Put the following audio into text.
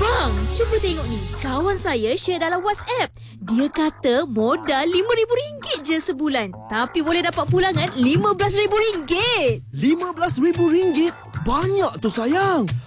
Bang, cuba tengok ni. Kawan saya share dalam WhatsApp. Dia kata modal RM5,000 je sebulan. Tapi boleh dapat pulangan RM15,000. RM15,000? Banyak tu sayang.